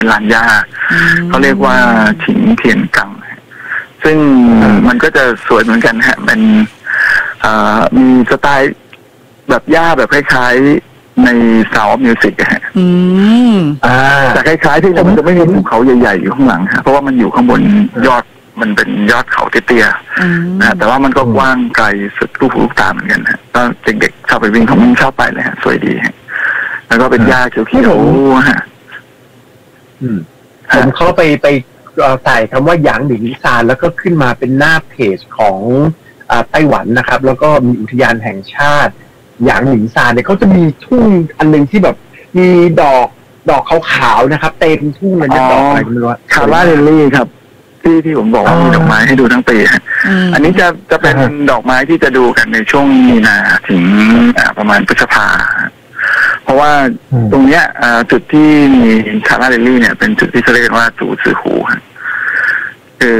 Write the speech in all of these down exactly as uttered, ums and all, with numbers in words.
เป็นลานหญ้าเขาเรียกว่าฉิงเทียนกังซึ่งมันก็จะสวยเหมือนกันฮะเป็นมีสไตล์แบบหญ้าแบบคล้ายๆใน Sound of Music ฮะแต่คล้ายๆที่มันจะไม่มีภูเขาใหญ่ๆอยู่ข้างหลังฮะเพราะว่ามันอยู่ข้างบนยอดมันเป็นยอดเขาเตี้ยๆนะแต่ว่ามันก็กว้างไกลสุดลูกหูลูกตาเหมือนกันฮะก็เด็กๆชอบไปวิ่งเขาวิ่งชอบไปเลยฮะสวยดีฮะแล้วก็เป็นหญ้าเขียวๆฮะผมเข้าไปไปใส่คำว่าหยางหลิงซานแล้วก็ขึ้นมาเป็นหน้าเพจของไต้หวันนะครับแล้วก็มีอุทยานแห่งชาติหยางหลิงซานเนี่ยเขาจะมีทุ่งอันนึงที่แบบมีดอกดอกขาวๆนะครับเต็มทุ่งเลยนะดอกอะไรไม่รู้คาร่าลิลลี่ครับที่ที่ผมบอกว่ามีดอกไม้ให้ดูทั้งปีอันนี้จะจะเป็นดอกไม้ที่จะดูกันในช่วงมีนาถึงประมาณพฤษภาเพราะว่าตรงเนี้ยจุดที่มีคาร่าลิลลี่เนี่ยเป็นจุดที่เขาเรียกว่าจูซือหูคือ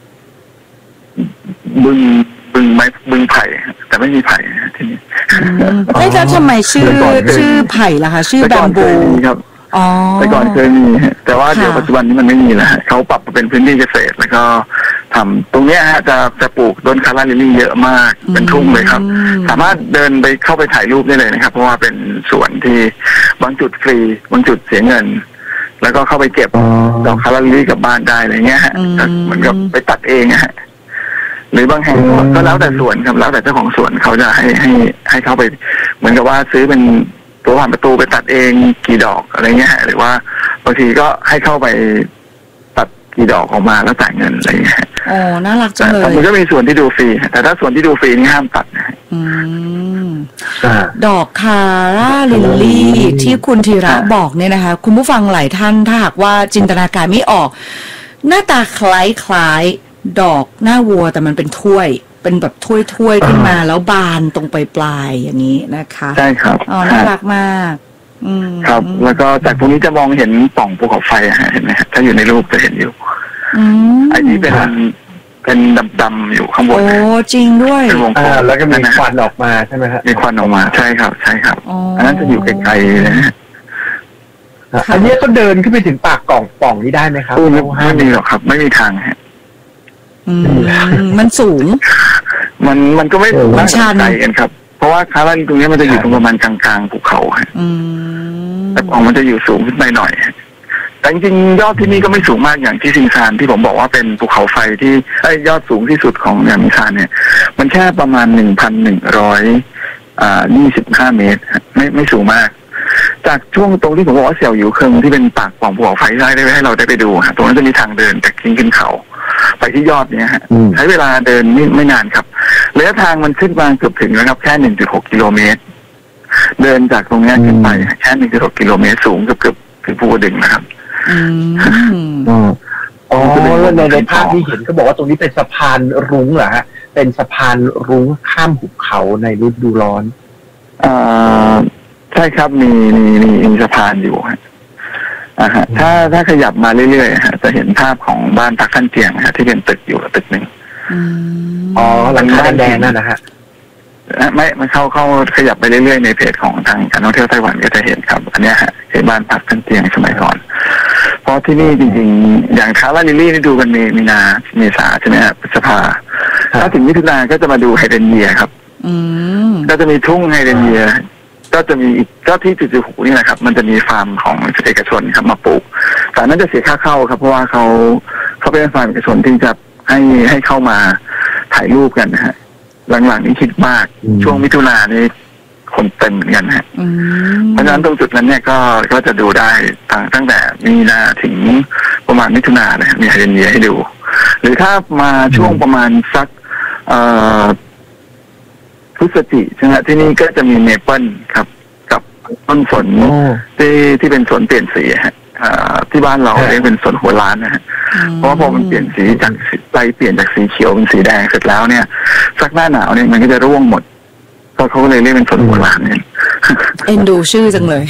บึงบึงไม้บึงไผ่แต่ไม่มีไผ่ที่นี่เอ๊ะแล้วทำไมชื่อชื่อไผ่ล่ะคะชื่อแบมบูครับแต่ก่อนเคยมีแต่ว่าเดี๋ยวปัจจุบันนี้มันไม่มีแล้วเขาปรับเป็นพื้นที่เกษตรแล้วก็ทำตรงเนี้ยฮะจะจะปลูกต้นคาร่าลิลลี่เยอะมากเป็นทุ่งเลยครับสามารถเดินไปเข้าไปถ่ายรูปได้เลยนะครับเพราะว่าเป็นสวนที่บางจุดฟรีบางจุดเสียเงินแล้วก็เข้าไปเก็บดอกคาร่าลิลลี่กลับบ้านได้อะไรเงี้ยฮะเหมือนกับไปตัดเองฮะหรือบางแห่งก็แล้วแต่สวนครับแล้วแต่เจ้าของสวนเขาจะให้ให้ให้เข้าไปเหมือนกับว่าซื้อเป็นตัวผ่านประตูไปตัดเองกี่ดอกอะไรเงี้ยหรือว่าบางทีก็ให้เข้าไปตัดกี่ดอกออกมาแล้วจ่ายเงินอะไรเงี้ยโอ้น่ารักจังเลยมันก็มีส่วนที่ดูฟรีแต่ถ้าส่วนที่ดูฟรีนี่ห้ามตัดนะอืมดอกคาร่าลิลลี่ที่คุณธีระบอกเนี่ยนะคะคุณผู้ฟังหลายท่านถ้าหากว่าจินตนาการไม่ออกหน้าตาคล้ายๆดอกหน้าวัวแต่มันเป็นถ้วยเป็นแบบถ้วยๆขึ้นมาแล้วบานตรงปลายๆอย่างนี้นะคะใช่ครับอ๋อน่ารักมากอืมครับแล้วก็จากตรงนี้จะมองเห็นปล่องภูเขาไฟเห็นไหมฮะถ้าอยู่ในรูปจะเห็นอยู่ไอ้นี้เป็นเป็นดำๆอยู่ข้างบนโอ้จริงด้วยอ่าแล้วก็มีควันออกมาใช่ไหมฮะมีควันออกมาใช่ครับใช่ครับอันนั้นจะอยู่ไกลๆนะฮะอันนี้เขาเดินขึ้นไปถึงปากกล่องปล่องนี้ได้ไหมครับไม่มีหรอกครับไม่มีทางฮะมันสูงมันมันก็ไม่สูงมากไกลกันครับเพราะว่าคาร่าตรงนี้มันจะอยู่ตรงประมาณกลางๆภูเขาฮะแต่ปล่องมันจะอยู่สูงขึ้นไปหน่อยแต่จริงๆยอดที่นี่ก็ไม่สูงมากอย่างที่ซิงซานที่ผมบอกว่าเป็นภูเขาไฟที่ไอ้ยอดสูงที่สุดของยามิซานเนี่ยมันแค่ประมาณหนึ่งพันหนึ่งร้อยอ่ายี่สิบห้าเมตรไม่ไม่สูงมากจากช่วงตรงที่ผมบอกว่าเสี่ยวหยูเคิงที่เป็นปากปล่องภูเขาไฟได้ได้ให้เราได้ไปดูฮะตรงนั้นจะมีทางเดินจากขึ้นขึ้นเขาไปที่ยอดเนี้ยฮะใช้เวลาเดินไม่ไม่นานครับระยะทางมันขึ้นมาเกือบถึงแล้วครับแค่หนึ่งจุดหกกิโลเมตรเดินจากตรงนี้ขึ้นไปแค่หนึ่งจุดหกกิโลเมตรสูงเกือบเกือบถึงภูกระดึงนะครับอืมอ๋อแล้วในในภาพที่เห็นก็บอกว่าตรงนี้เป็นสะพานรุ้งเหรอฮะเป็นสะพานรุ้งข้ามหุบเขาในฤดูร้อนอ่าใช่ครับมีมีมีมีสะพานอยู่ฮะอ่าฮะถ้าถ้าขยับมาเรื่อยๆฮะจะเห็นภาพของบ้านพักขั้นเตียงฮะที่เป็นตึกอยู่ตึกหนึ่งอ๋อหลังคาแดงๆนั่นนะฮะไม่มันเข้าเข้าขยับไปเรื่อยๆในเพจของทางการท่องเที่ยวไต้หวันก็จะเห็นครับอันนี้ฮะเห็นบ้านพักขั้นเตียงสมัยก่อนเพราะที่นี่จริงๆอย่างคาร่าลิลลี่นี่ดูกันมีมีนาเมษาใช่ไหมฮะพฤษภาถ้าถึงมิถุนาก็จะมาดูไฮเดรนเยียครับก็จะมีทุ่งไฮเดรนเยียก็จะมีอีกก็ที่จุดหูนี่แหละครับมันจะมีฟาร์มของเอกชนครับมาปลูกแต่นั้นจะเสียค่าเข้าครับเพราะว่าเขาเขาเป็นฟาร์มเอกชนที่จะให้ให้เข้ามาถ่ายรูปกันนะฮะหลังๆนี้คิดมากช่วงมิถุนายนนี้คนเต็มเหมือนกันฮะเพราะฉะนั้นตรงจุดนั้นเนี่ยก็ก็จะดูได้ตั้งตั้งแต่มีนาถึงประมาณมิถุนายนนะมีไฮเดรนเยียให้ดูหรือถ้ามาช่วงประมาณสักเอ่อพฤศจิกายนใช่ไหมที่นี่ก็จะมีเมเปิลครับกับต้นสนที่ที่เป็นสนเปลี่ยนสีฮะที่บ้านเราเรียกเป็นสนหัวล้านนะฮะเพราะว่าพอมันเปลี่ยนสีจากใบเปลี่ยนจากสีเขียวเป็นสีแดงเสร็จแล้วเนี่ยสักหน้าหนาวเนี่ยมันก็จะร่วงหมดก็เขาเลยเรียกเป็นสนหัวล้านเนี่ยเอ็นดูชื่อจังเลย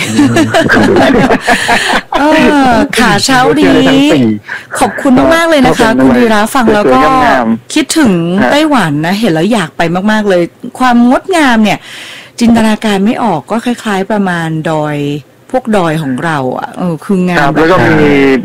ค่ะเช้านี้ขอบคุณมากๆเลยนะคะคุณธีระฟังแล้วก็คิดถึงไต้หวันนะเห็นแล้วอยากไปมากๆเลยความงดงามเนี่ยจินตนาการไม่ออกก็คล้ายๆประมาณดอยพวกดอยของเราอ่ะเออคืองามแล้วก็มี